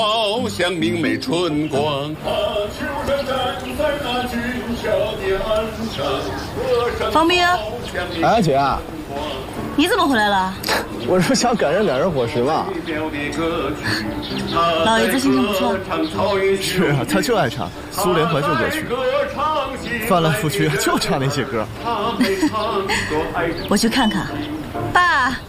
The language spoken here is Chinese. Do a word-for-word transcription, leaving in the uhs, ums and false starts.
好像明媚春光。 方斌， 哎，姐啊， 你怎么回来了？ 我说想感受感受伙食嘛。 老爷子心情不错。 是啊，他就爱唱苏联怀旧歌曲，翻来覆去就唱那些歌。 我去看看，爸。